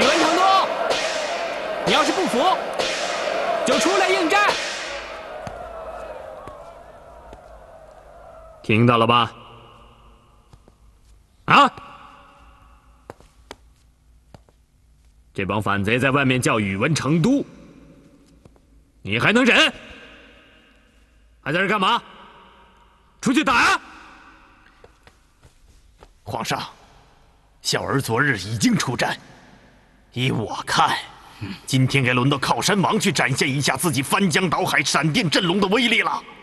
宇文成都，你要是不服，就出来应战。 听到了吧？啊！这帮反贼在外面叫宇文成都，你还能忍？还在这干嘛？出去打呀！ 皇上，小儿昨日已经出战，依我看，今天该轮到靠山王去展现一下自己翻江倒海、闪电震龙的威力了。